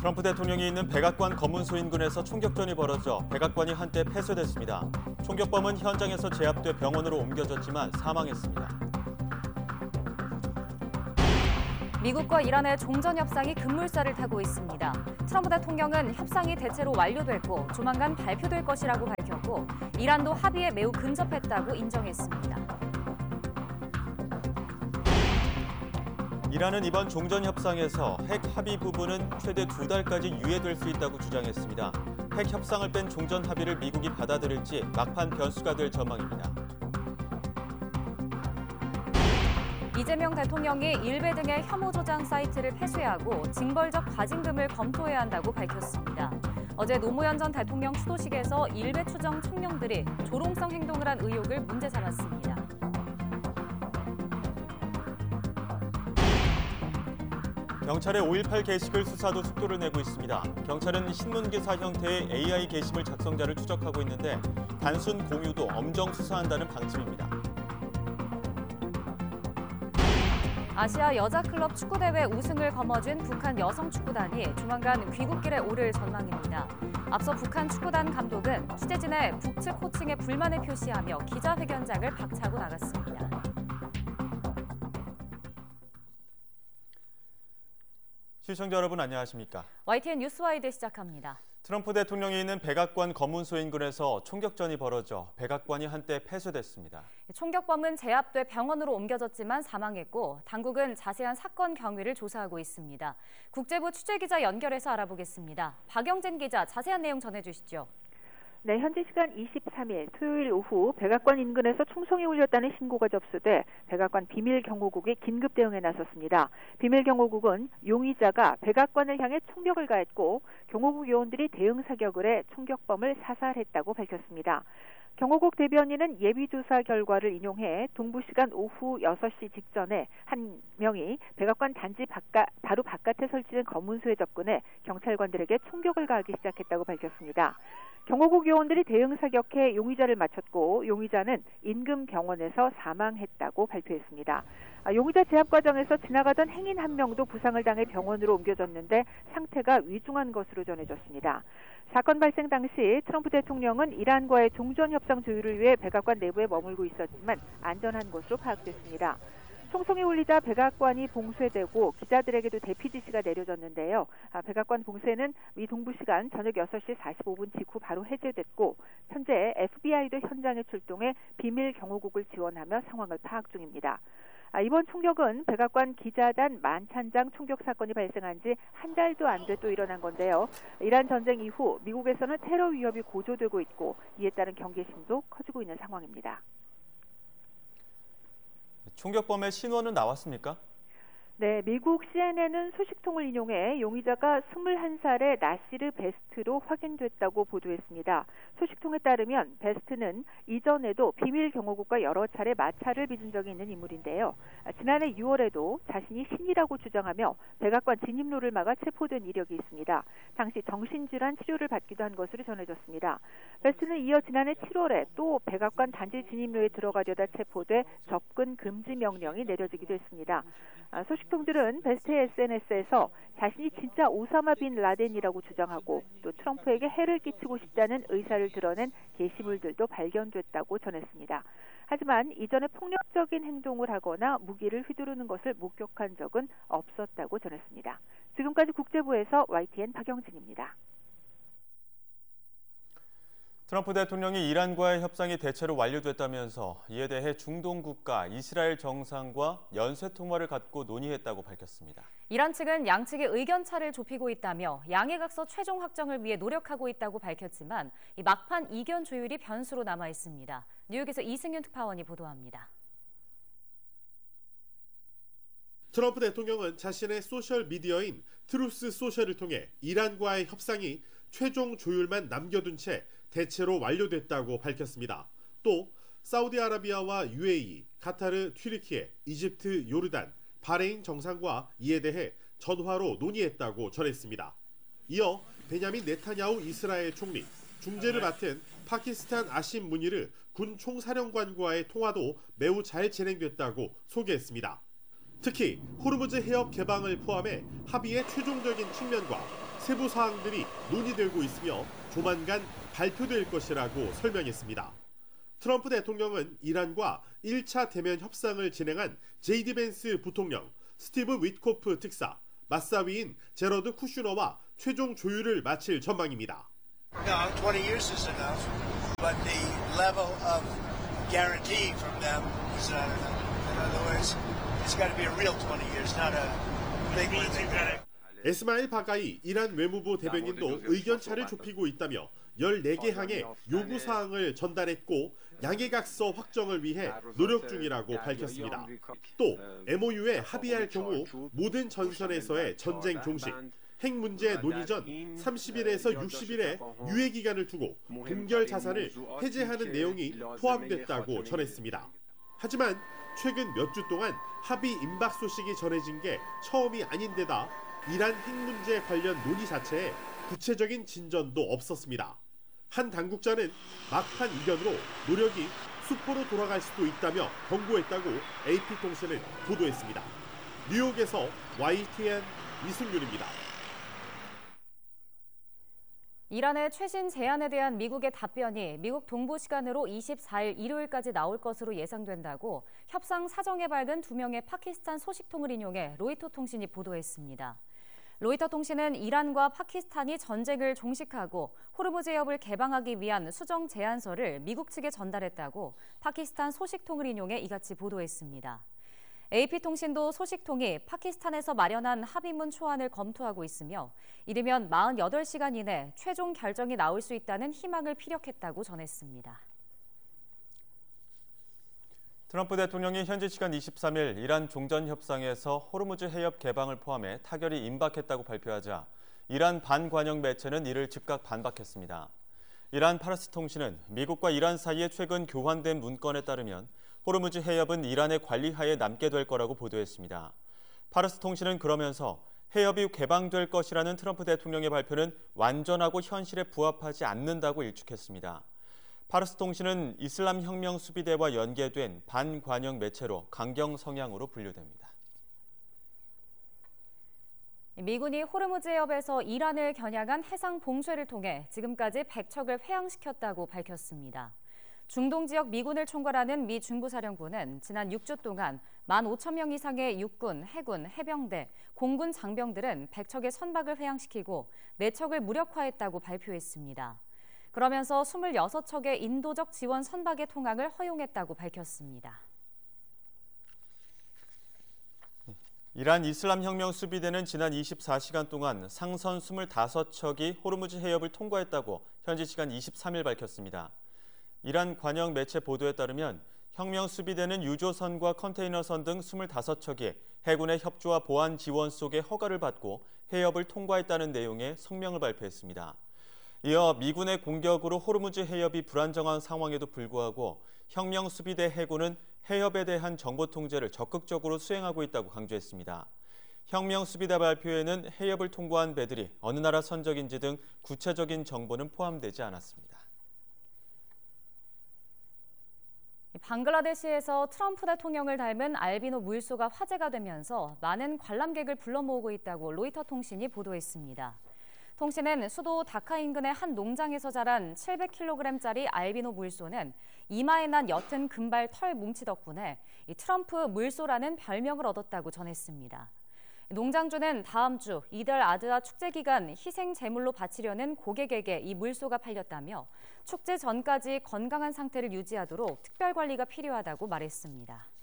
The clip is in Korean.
트럼프 대통령이 있는 백악관 검문소 인근에서 총격전이 벌어져 백악관이 한때 폐쇄됐습니다. 총격범은 현장에서 제압돼 병원으로 옮겨졌지만 사망했습니다. 미국과 이란의 종전 협상이 급물살을 타고 있습니다. 트럼프 대통령은 협상이 대체로 완료됐고 조만간 발표될 것이라고 밝혔고 이란도 합의에 매우 근접했다고 인정했습니다. 이란은 이번 종전 협상에서 핵 합의 부분은 최대 2달까지 유예될 수 있다고 주장했습니다. 핵 협상을 뺀 종전 합의를 미국이 받아들일지 막판 변수가 될 전망입니다. 이재명 대통령이 일베 등의 혐오 조장 사이트를 폐쇄하고 징벌적 과징금을 검토해야 한다고 밝혔습니다. 어제 노무현 전 대통령 추도식에서 일베 추정 청년들이 조롱성 행동을 한 의혹을 문제 삼았습니다. 경찰의 5.18 게시글 수사도 속도를 내고 있습니다. 경찰은 신문기사 형태의 AI 게시물 작성자를 추적하고 있는데 단순 공유도 엄정 수사한다는 방침입니다. 아시아 여자클럽 축구대회 우승을 거머쥔 북한 여성축구단이 조만간 귀국길에 오를 전망입니다. 앞서 북한 축구단 감독은 취재진의 북측 코칭에 불만을 표시하며 기자회견장을 박차고 나갔습니다. 시청자 여러분 안녕하십니까? YTN 뉴스와이드 시작합니다. 트럼프 대통령이 있는 백악관 검문소 인근에서 총격전이 벌어져 백악관이 한때 폐쇄됐습니다. 총격범은 제압돼 병원으로 옮겨졌지만 사망했고 당국은 자세한 사건 경위를 조사하고 있습니다. 국제부 취재기자 연결해서 알아보겠습니다. 박영진 기자 자세한 내용 전해주시죠. 네, 현지 시간 23일 토요일 오후 백악관 인근에서 총성이 울렸다는 신고가 접수돼 백악관 비밀경호국이 긴급 대응에 나섰습니다. 비밀경호국은 용의자가 백악관을 향해 총격을 가했고 경호국 요원들이 대응 사격을 해 총격범을 사살했다고 밝혔습니다. 경호국 대변인은 예비조사 결과를 인용해 동부시간 오후 6시 직전에 한 명이 백악관 단지 바로 바깥에 설치된 검문소에 접근해 경찰관들에게 총격을 가하기 시작했다고 밝혔습니다. 경호국 요원들이 대응 사격해 용의자를 맞췄고 용의자는 인근 병원에서 사망했다고 발표했습니다. 용의자 제압 과정에서 지나가던 행인 한 명도 부상을 당해 병원으로 옮겨졌는데 상태가 위중한 것으로 전해졌습니다. 사건 발생 당시 트럼프 대통령은 이란과의 종전 협상 조율을 위해 백악관 내부에 머물고 있었지만 안전한 것으로 파악됐습니다. 총성이 울리자 백악관이 봉쇄되고 기자들에게도 대피 지시가 내려졌는데요. 백악관 봉쇄는 미 동부시간 저녁 6시 45분 직후 바로 해제됐고 현재 FBI도 현장에 출동해 비밀 경호국을 지원하며 상황을 파악 중입니다. 이번 총격은 백악관 기자단 만찬장 총격 사건이 발생한 지 한 달도 안 돼 또 일어난 건데요. 이란 전쟁 이후 미국에서는 테러 위협이 고조되고 있고 이에 따른 경계심도 커지고 있는 상황입니다. 총격범의 신원은 나왔습니까? 네, 미국 CNN은 소식통을 인용해 용의자가 21살의 나시르 베스트로 확인됐다고 보도했습니다. 소식통에 따르면 베스트는 이전에도 비밀 경호국과 여러 차례 마찰을 빚은 적이 있는 인물인데요. 지난해 6월에도 자신이 신이라고 주장하며 백악관 진입로를 막아 체포된 이력이 있습니다. 당시 정신질환 치료를 받기도 한 것으로 전해졌습니다. 베스트는 이어 지난해 7월에 또 백악관 단지 진입로에 들어가려다 체포돼 접근 금지 명령이 내려지기도 했습니다. 소식통들은 베스트의 SNS에서 자신이 진짜 오사마 빈 라덴이라고 주장하고 또 트럼프에게 해를 끼치고 싶다는 의사를 드러낸 게시물들도 발견됐다고 전했습니다. 하지만 이전에 폭력적인 행동을 하거나 무기를 휘두르는 것을 목격한 적은 없었다고 전했습니다. 지금까지 국제부에서 YTN 박영진입니다. 트럼프 대통령이 이란과의 협상이 대체로 완료됐다면서 이에 대해 중동 국가 이스라엘 정상과 연쇄 통화를 갖고 논의했다고 밝혔습니다. 이란 측은 양측이 의견 차를 좁히고 있다며 양해각서 최종 확정을 위해 노력하고 있다고 밝혔지만 이 막판 이견 조율이 변수로 남아 있습니다. 뉴욕에서 이승윤 특파원이 보도합니다. 트럼프 대통령은 자신의 소셜미디어인 트루스 소셜을 통해 이란과의 협상이 최종 조율만 남겨둔 채 대체로 완료됐다고 밝혔습니다. 또 사우디아라비아와 UAE, 카타르, 튀르키예, 이집트, 요르단, 바레인 정상과 이에 대해 전화로 논의했다고 전했습니다. 이어 베냐민 네타냐후 이스라엘 총리, 중재를 맡은 파키스탄 아심 무니르 군 총사령관과의 통화도 매우 잘 진행됐다고 소개했습니다. 특히 호르무즈 해협 개방을 포함해 합의의 최종적인 측면과 세부 사항들이 논의되고 있으며 조만간 발표될 것이라고 설명했습니다. 트럼프 대통령은 이란과 1차 대면 협상을 진행한 제이디 벤스 부통령, 스티브 위트코프 특사, 맞사위인 제러드 쿠슈너와 최종 조율을 마칠 전망입니다. No, 20 years is enough, but the level of guarantee from them is not enough. In other words, it's got to be a real 20 years, not a big one. 에스마일 바가이 이란 외무부 대변인도 의견차를 좁히고 있다며 14개 항의 요구사항을 전달했고 양해각서 확정을 위해 노력 중이라고 밝혔습니다. 또 MOU에 합의할 경우 모든 전선에서의 전쟁 종식, 핵 문제 논의 전 30일에서 60일의 유예 기간을 두고 동결 자산을 해제하는 내용이 포함됐다고 전했습니다. 하지만 최근 몇 주 동안 합의 임박 소식이 전해진 게 처음이 아닌데다 이란 핵 문제 관련 논의 자체에 구체적인 진전도 없었습니다. 한 당국자는 막판 이견으로 노력이 수포로 돌아갈 수도 있다며 경고했다고 AP통신은 보도했습니다. 뉴욕에서 YTN 이승윤입니다. 이란의 최신 제안에 대한 미국의 답변이 미국 동부 시간으로 24일 일요일까지 나올 것으로 예상된다고 협상 사정에 밝은 2명의 파키스탄 소식통을 인용해 로이터 통신이 보도했습니다. 로이터 통신은 이란과 파키스탄이 전쟁을 종식하고 호르무즈 해협을 개방하기 위한 수정 제안서를 미국 측에 전달했다고 파키스탄 소식통을 인용해 이같이 보도했습니다. AP통신도 소식통이 파키스탄에서 마련한 합의문 초안을 검토하고 있으며 이르면 48시간 이내 최종 결정이 나올 수 있다는 희망을 피력했다고 전했습니다. 트럼프 대통령이 현지 시간 23일 이란 종전 협상에서 호르무즈 해협 개방을 포함해 타결이 임박했다고 발표하자 이란 반관영 매체는 이를 즉각 반박했습니다. 이란 파르스 통신은 미국과 이란 사이에 최근 교환된 문건에 따르면 호르무즈 해협은 이란의 관리하에 남게 될 거라고 보도했습니다. 파르스 통신은 그러면서 해협이 개방될 것이라는 트럼프 대통령의 발표는 완전하고 현실에 부합하지 않는다고 일축했습니다. 파르스 통신은 이슬람 혁명 수비대와 연계된 반관영 매체로 강경 성향으로 분류됩니다. 미군이 호르무즈 해협에서 이란을 겨냥한 해상 봉쇄를 통해 지금까지 100척을 회항시켰다고 밝혔습니다. 중동 지역 미군을 총괄하는 미 중부사령부는 지난 6주 동안 15,000명 이상의 육군, 해군, 해병대, 공군 장병들은 100척의 선박을 회항시키고 4척을 무력화했다고 발표했습니다. 그러면서 26척의 인도적 지원 선박의 통항을 허용했다고 밝혔습니다. 이란 이슬람 혁명 수비대는 지난 24시간 동안 상선 25척이 호르무즈 해협을 통과했다고 현지 시간 23일 밝혔습니다. 이란 관영 매체 보도에 따르면 혁명 수비대는 유조선과 컨테이너선 등 25척이 해군의 협조와 보안 지원 속에 허가를 받고 해협을 통과했다는 내용의 성명을 발표했습니다. 이어 미군의 공격으로 호르무즈 해협이 불안정한 상황에도 불구하고 혁명 수비대 해군은 해협에 대한 정보 통제를 적극적으로 수행하고 있다고 강조했습니다. 혁명 수비대 발표에는 해협을 통과한 배들이 어느 나라 선적인지 등 구체적인 정보는 포함되지 않았습니다. 방글라데시에서 트럼프 대통령을 닮은 알비노 물소가 화제가 되면서 많은 관람객을 불러 모으고 있다고 로이터 통신이 보도했습니다. 통신은 수도 다카 인근의 한 농장에서 자란 700kg짜리 알비노 물소는 이마에 난 옅은 금발 털 뭉치 덕분에 트럼프 물소라는 별명을 얻었다고 전했습니다. 농장주는 다음 주 이들 아드아 축제 기간 희생 제물로 바치려는 고객에게 이 물소가 팔렸다며 축제 전까지 건강한 상태를 유지하도록 특별 관리가 필요하다고 말했습니다.